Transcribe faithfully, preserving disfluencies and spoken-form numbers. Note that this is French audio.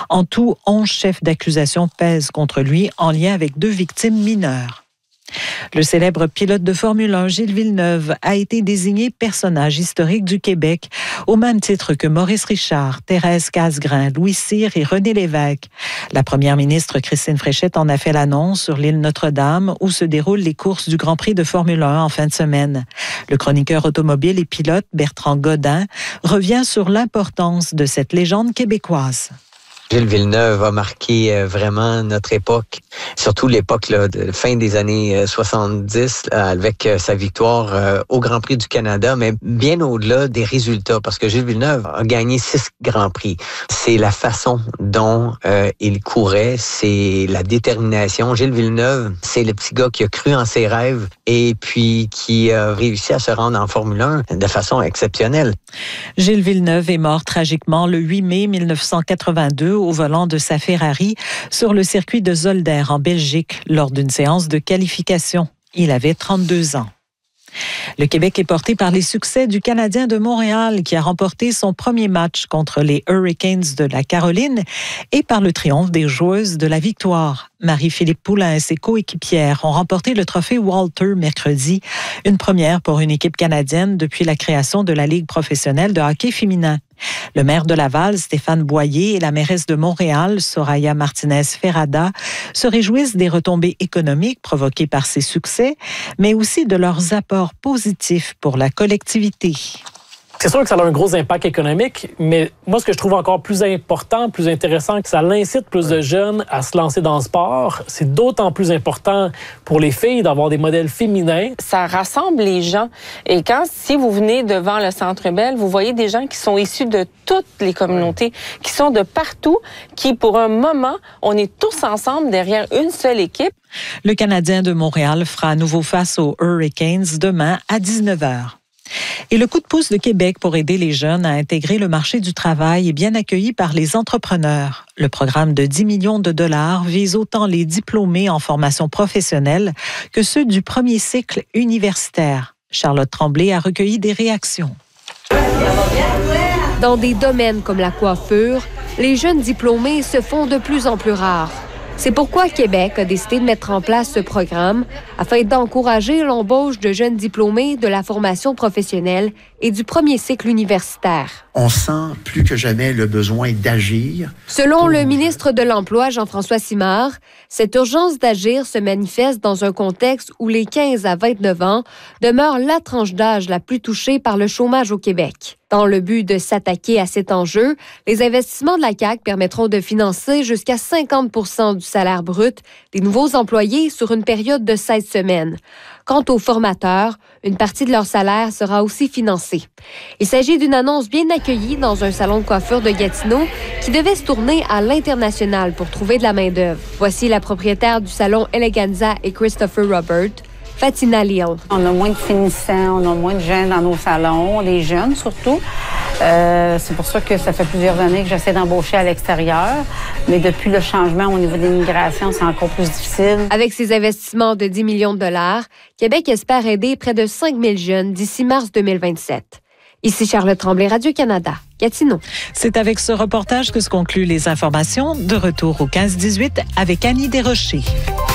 En tout, onze chefs d'accusation pèsent contre lui en lien avec deux victimes mineures. Le célèbre pilote de Formule un, Gilles Villeneuve, a été désigné personnage historique du Québec, au même titre que Maurice Richard, Thérèse Casgrain, Louis Cyr et René Lévesque. La première ministre Christine Fréchette en a fait l'annonce sur l'île Notre-Dame, où se déroulent les courses du Grand Prix de Formule un en fin de semaine. Le chroniqueur automobile et pilote Bertrand Godin revient sur l'importance de cette légende québécoise. Gilles Villeneuve a marqué vraiment notre époque, surtout l'époque là, de fin des années soixante-dix, là, avec sa victoire euh, au Grand Prix du Canada, mais bien au-delà des résultats, parce que Gilles Villeneuve a gagné six Grands Prix. C'est la façon dont euh, il courait, c'est la détermination. Gilles Villeneuve, c'est le petit gars qui a cru en ses rêves et puis qui a réussi à se rendre en Formule un de façon exceptionnelle. Gilles Villeneuve est mort tragiquement le huit mai mille neuf cent quatre-vingt-deux au volant de sa Ferrari sur le circuit de Zolder en Belgique lors d'une séance de qualification. Il avait trente-deux ans. Le Québec est porté par les succès du Canadien de Montréal qui a remporté son premier match contre les Hurricanes de la Caroline et par le triomphe des joueuses de la Victoire. Marie-Philippe Poulin et ses coéquipières ont remporté le trophée Walter mercredi, une première pour une équipe canadienne depuis la création de la Ligue professionnelle de hockey féminin. Le maire de Laval, Stéphane Boyer, et la mairesse de Montréal, Soraya Martinez-Ferrada, se réjouissent des retombées économiques provoquées par ces succès, mais aussi de leurs apports positifs pour la collectivité. C'est sûr que ça a un gros impact économique, mais moi, ce que je trouve encore plus important, plus intéressant, que ça incite plus de jeunes à se lancer dans le sport. C'est d'autant plus important pour les filles d'avoir des modèles féminins. Ça rassemble les gens. Et quand, si vous venez devant le Centre Bell, vous voyez des gens qui sont issus de toutes les communautés, qui sont de partout, qui, pour un moment, on est tous ensemble derrière une seule équipe. Le Canadien de Montréal fera à nouveau face aux Hurricanes demain à dix-neuf heures. Et le coup de pouce de Québec pour aider les jeunes à intégrer le marché du travail est bien accueilli par les entrepreneurs. Le programme de dix millions de dollars vise autant les diplômés en formation professionnelle que ceux du premier cycle universitaire. Charlotte Tremblay a recueilli des réactions. Dans des domaines comme la coiffure, les jeunes diplômés se font de plus en plus rares. C'est pourquoi Québec a décidé de mettre en place ce programme afin d'encourager l'embauche de jeunes diplômés de la formation professionnelle et du premier cycle universitaire. On sent plus que jamais le besoin d'agir. Selon pour... le ministre de l'Emploi, Jean-François Simard, cette urgence d'agir se manifeste dans un contexte où les quinze à vingt-neuf ans demeurent la tranche d'âge la plus touchée par le chômage au Québec. Dans le but de s'attaquer à cet enjeu, les investissements de la C A Q permettront de financer jusqu'à cinquante pour cent du salaire brut des nouveaux employés sur une période de seize semaines. Quant aux formateurs, une partie de leur salaire sera aussi financée. Il s'agit d'une annonce bien accueillie dans un salon de coiffure de Gatineau qui devait se tourner à l'international pour trouver de la main-d'œuvre. Voici la propriétaire du salon Eleganza et Christopher Robert, Fatina Leal. On a moins de finissants, on a moins de jeunes dans nos salons, des jeunes surtout. Euh, c'est pour ça que ça fait plusieurs années que j'essaie d'embaucher à l'extérieur. Mais depuis le changement au niveau de l'immigration, c'est encore plus difficile. Avec ses investissements de dix millions de dollars, Québec espère aider près de cinq mille jeunes d'ici mars deux mille vingt-sept. Ici Charlotte Tremblay, Radio-Canada, Gatineau. C'est avec ce reportage que se concluent les informations. De retour au quinze dix-huit avec Annie Desrochers.